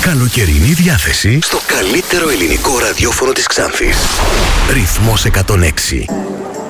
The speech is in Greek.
Καλοκαιρινή διάθεση στο καλύτερο ελληνικό ραδιόφωνο της Ξάνθης. Ρυθμός 106.